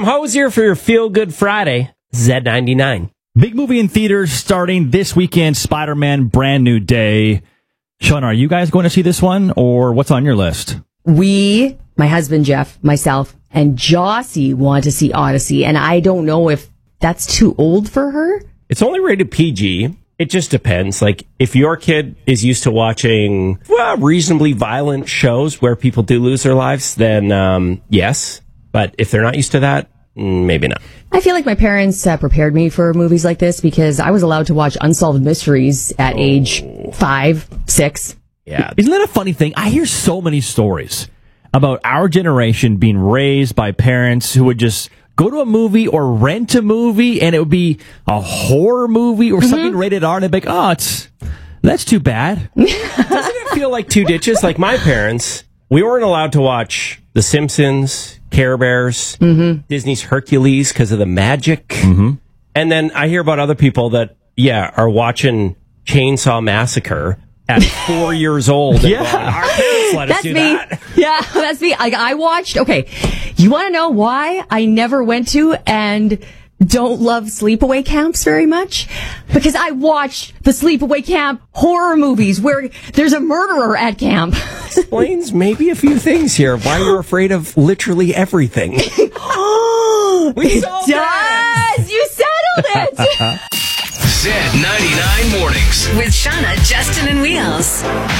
Hosier for your Feel Good Friday. Z99. Big movie in theaters starting this weekend, Spider-Man Brand New Day. Sean, are you guys going to see this one, or what's on your list? We, my husband Jeff, myself, and Jossie want to see Odyssey, and I don't know if that's too old for her. It's only rated PG. It just depends. Like, if your kid is used to watching reasonably violent shows where people do lose their lives, then yes. But if they're not used to that, maybe not. I feel like my parents prepared me for movies like this because I was allowed to watch Unsolved Mysteries at age 5, 6. Yeah. Isn't that a funny thing? I hear so many stories about our generation being raised by parents who would just go to a movie or rent a movie, and it would be a horror movie or something rated R, and they'd be like, that's too bad. Doesn't it feel like two ditches? Like my parents, we weren't allowed to watch The Simpsons, Care Bears, Disney's Hercules because of the magic. And then I hear about other people that, are watching Chainsaw Massacre at 4 years old. And going, our parents let us do that. Yeah, that's me. I watched, you want to know why I never went to and don't love sleepaway camps very much? Because I watched the sleepaway camp horror movies where there's a murderer at camp. Explains maybe a few things here. Why you're afraid of literally everything. We solved it! You settled it! Z99 Mornings with Shauna, Justin, and Wheels.